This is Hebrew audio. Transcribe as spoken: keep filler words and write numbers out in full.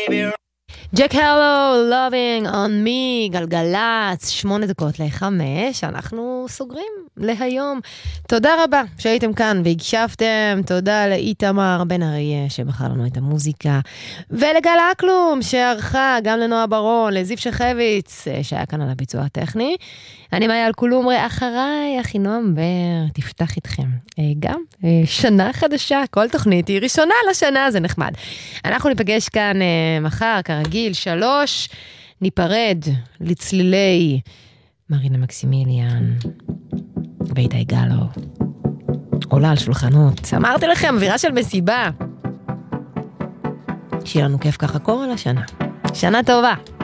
ג'ק הרלו, Loving on me, גלגלץ, שמונה דקות לחמש, אנחנו סוגרים להיום. תודה רבה שהייתם כאן והקשבתם, תודה לאיתמר בן אריה שבחר לנו את המוזיקה, ולגל אקלום שערכה, גם לנועה ברון, לזיו שחביץ שהיה כאן על הביצוע הטכני. אני מאיה אלקולומרי, אחריי אחינועם בר תפתח איתכם גם שנה חדשה, כל תוכנית היא ראשונה לשנה, זה נחמד. אנחנו ניפגש כאן מחר כרגיל שלוש, ניפרד לצלילי מרינה מקסימיליאן ואיתי גלו עולה על שולחנות. אמרתי לכם, אווירה של מסיבה, שיהיה לנו כיף ככה כל השנה. שנה טובה.